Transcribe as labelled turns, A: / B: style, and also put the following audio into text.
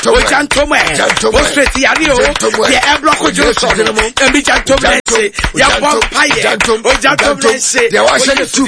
A: Ojantome, Ostrate Yario, the Eblock Johnson, and be Jantome, Yabon Paye, Ojantome, there was a two,